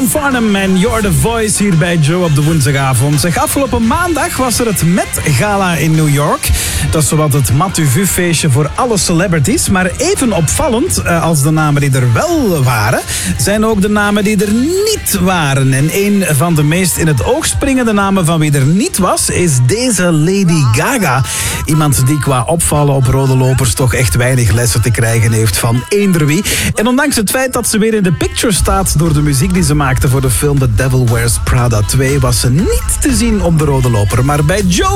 John Farnham en You're the Voice hier bij Joe op de woensdagavond. Zeg, afgelopen maandag was er het Met Gala in New York. Dat is zowat het Matu feestje voor alle celebrities. Maar even opvallend als de namen die er wel waren, zijn ook de namen die er niet waren. En een van de meest in het oog springende namen van wie er niet was, is deze Lady Gaga. Iemand die qua opvallen op rode lopers toch echt weinig lessen te krijgen heeft van eender wie. En ondanks het feit dat ze weer in de picture staat door de muziek die ze maakte voor de film The Devil Wears Prada 2, was ze niet te zien op de rode loper. Maar bij Joe